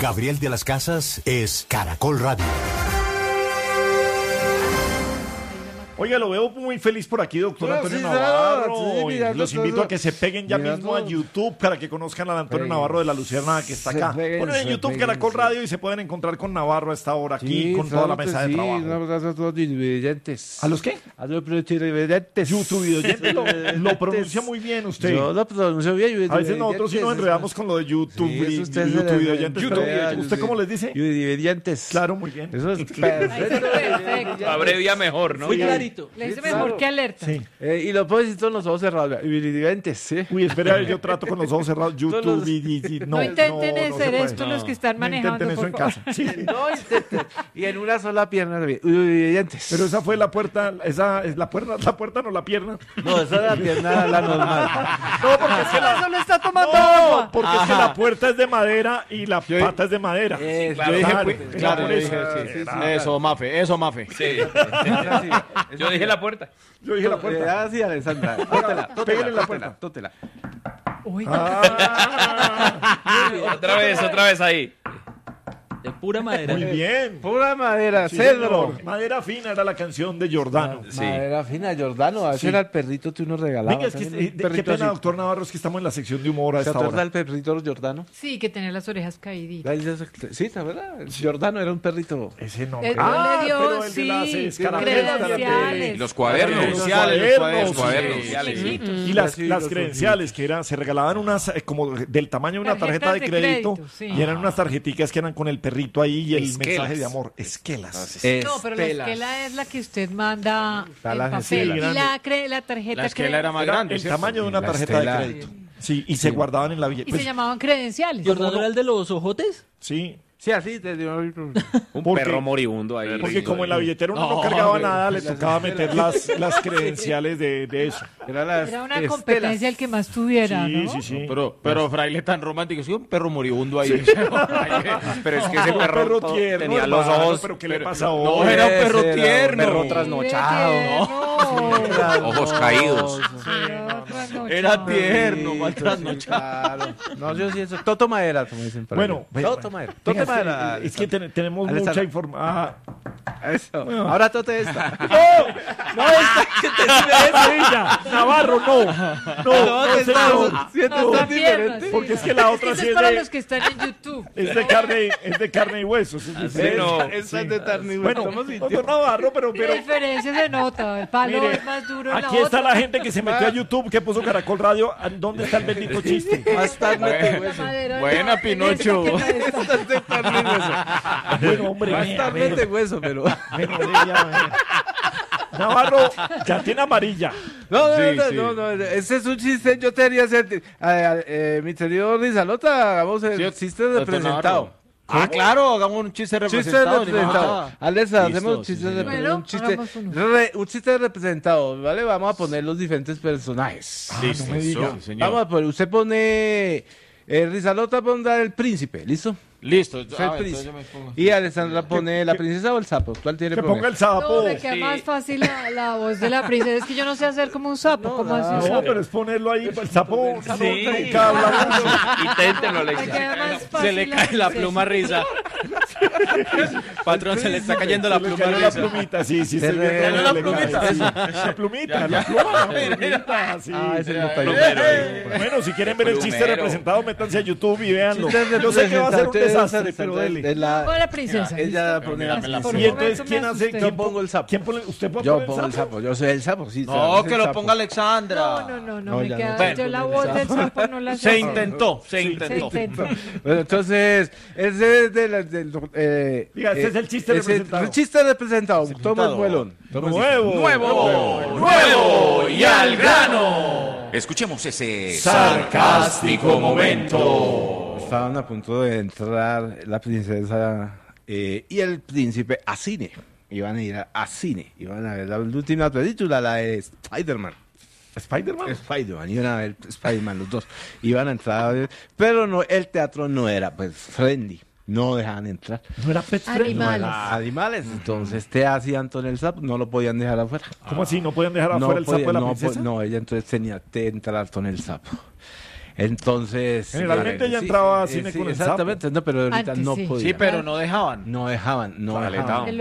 Gabriel de las Casas es Caracol Radio. Oiga, lo veo muy feliz por aquí, doctor Antonio sí, Navarro. sí, mira, Los invito a que se peguen ya mira, mismo a YouTube para que conozcan al Antonio Navarro de la Luciérnaga que está se acá. peguen, Ponen en se YouTube peguen, Caracol sí. Radio y se pueden encontrar con Navarro a esta hora aquí Sí, con toda la claro que mesa de sí, trabajo. un abrazo a todos los televidentes. ¿A los qué? A los televidentes. YouTube oyente lo pronuncia muy bien usted. Yo lo pronuncio bien. A veces nosotros sí nos enredamos con lo de YouTube, Sí, eso usted se YouTube le- oyentes. YouTube. ¿Usted cómo les dice? Televidentes. Claro, muy bien. Eso es perfecto. Perfecto. Abrevia mejor, ¿no? Muy clarito. Le dice mejor claro. que alerta. Sí. Y lo puedo decir con los ojos cerrados. Televidentes, sí. Uy, espera, yo trato con los ojos cerrados. YouTube No intenten se hacer puede. esto los que están No manejando, intenten eso por en favor. casa. Sí. No intenten. Y en una sola pierna también. Televidentes. Pero esa fue la puerta, esa es la puerta no la pierna. No, esa es la pierna, la normal. No, porque es que Ahora solo está tomando no, agua. porque es que Ajá. la puerta es de madera y la Yo- pata es de madera. Yo Claro, dije, claro, claro, por yo eso. dije, Eso, Mafe, eso, Mafe. Sí. Yo dije la puerta. Yo dije la puerta. Ah, sí, Alessandra. Tótela, Pégale en la puerta. tótela. Uy, Otra vez ahí. de pura madera. Muy bien. Pura madera, Sí, cedro. señor. Madera fina era la canción de Giordano. Madera fina, Giordano. Ese Sí. era el perrito que uno regalaba. Venga, es que también, un qué perrito pena, así. doctor Navarro, es que estamos en la sección de humor a ¿Se esta acuerda hora. del perrito Giordano? Sí, que tenía las orejas caíditas. Sí, ¿te acuerdas? Giordano era un perrito. Ese nombre. Él le dio, pero el de las sí, escarapelas. credenciales. Los cuadernos. Los Los cuadernos. Chiquitos. Y las Sí, los credenciales que eran, se regalaban unas como del tamaño de una tarjeta de Tarjetas de crédito, crédito, sí. y eran unas tarjeticas que eran con el perrito ahí y el Esquelas. mensaje de amor. Esquelas. No, pero la esquela es la que usted manda en la papel. esquela. Y la tarjeta La esquela era más Era grande. el ¿cierto? tamaño de una La tarjeta de estela. crédito. Sí, y se guardaban en la y billetera. se llamaban credenciales. ¿Jordano era el de los ojotes? Sí, Sí, así te dio. Un Porque- perro moribundo ahí. porque como en la billetera uno no No, cargaba hombre. nada, le tocaba meter las credenciales de eso. Era una competencia el que más tuviera, Sí, ¿no? sí, sí. Pero fraile tan romántico, sí, un perro moribundo ahí. Pero es que ese Un perro, perro todo- tierno, tenía los hermano, ojos. pero ¿qué le pasa No, hoy? era un perro Ese era un tierno. perro trasnochado, ¿no? Ojos caídos. Era tierno, mal trasnochado. Claro. No, yo sí eso. Toto madera, como dicen por ahí. Bueno, Toto madera. Venga, Toto madera. es que tenemos Alessandra. mucha información. Eso. Ahora tote esta. No, que te Navarro, no. No, te señor. estás- sientes No, tan piernas, diferente. sí. Porque es que la otra Eso sí es es para de, los que están en YouTube. es de carne y huesos. Es diferente. no. Esa es de tarni. Bueno, Estamos doctor Navarro, La pero diferencia se nota. El palo mire, es más duro en la aquí está otra. la gente que se metió a YouTube, que puso Caracol Radio. ¿Dónde está el bendito chiste? Más tarde te La hueso. madera Buena, no, Pinocho. en esta que no está. Esta es de carne y hueso. Bueno, hombre, Más vea, tarde vea. te hueso, pero. Bueno, vea. Navarro, ya tiene amarilla. No, Sí, sí. no, ese es un chiste. Yo te haría hacer. Mi querido Rizalota, hagamos el Sí, chiste doctor representado. Navarro. Ah, claro, hagamos un chiste Chiste representado. ni más representado. faltaba. Alessa, Listo, hacemos sí, chistes señor. Bueno, un chiste, hagamos uno. un chiste representado, ¿vale? Vamos a poner los diferentes personajes. Listo, me diga. sí, señor. Vamos a poner, usted pone. Rizalota pondrá el príncipe, ¿listo? Listo. Usted el entonces príncipe. yo me pongo. Y Alessandra pone la princesa o el sapo. ¿Cuál tiene Que que ponga poner? el sapo. No, me queda Sí. más fácil la voz de la princesa. Es que yo no sé hacer como un sapo. No, ¿Cómo hace un No, sapo? pero es ponerlo ahí. El sapo Sí. nunca habla mucho. Inténtenlo, Me Alexa. queda más Se fácil le cae la pluma risa. Patrón, se le está cayendo la Se le pluma cayó la risa. plumita, sí, sí. Se estoy le viendo cayó que la le cae, plumita. sí. La plumita, la plumita, sí. Ah, ese no está Plumero, Bueno, si quieren ver el chiste Plumero. representado, métanse a YouTube y véanlo. Chiste Yo sé que va a ser un representado, desastre, pero dele. de la- Con la princesa. Ella pone la Por princesa. un Y entonces, momento ¿quién me hace? asusté. ¿Quién Yo pongo el sapo. ¿Quién pone? ¿Usted puede Yo poner pongo el sapo, yo soy el sapo, sí. No, el que lo sapo. ponga Alexandra. No, me ya queda. no. Bueno, Yo la voz del sapo no la sé. Se intentó, se Se intentó. intentó. Bueno, entonces, ese es Diga, ese es el chiste representado. El chiste representado. Toma el vuelón. Nuevo y al grano. Escuchemos ese Sarcástico momento. Estaban a punto de entrar la princesa y el príncipe a cine. Iban a ir a cine. Iban a ver la última película, la de Spider-Man. ¿Spider-Man? Spider-Man, iban a ver Spider-Man los dos. Iban a entrar a ver, pero no, el teatro no era pues friendly. No dejaban entrar. ¿No era Pet Friendly? Animales. Animales, entonces te hacían con el sapo, no lo podían dejar afuera. ¿Cómo así? ¿No pueden dejar afuera el sapo de la princesa? No, ella entonces tenía que entrar con el sapo. Entonces... Generalmente ella entraba a cine con el exactamente, no, pero ahorita Antes no sí. podía. Sí, pero no dejaban. No dejaban. Saletaban.